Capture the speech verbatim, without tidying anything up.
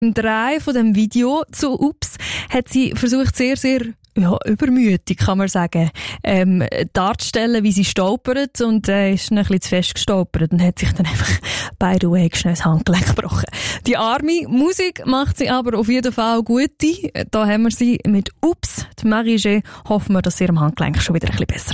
Im Dreh von dem Video zu Ups hat sie versucht, sehr, sehr ja, übermütig, kann man sagen, ähm, darzustellen, wie sie stolpert und äh, ist ein bisschen zu fest gestolpert und hat sich dann einfach by the way schnell das Handgelenk gebrochen. Die arme Musik macht sie aber auf jeden Fall gute. Da haben wir sie mit Ups. Die Marie G. Hoffen wir, dass sie ihrem Handgelenk schon wieder ein bisschen besser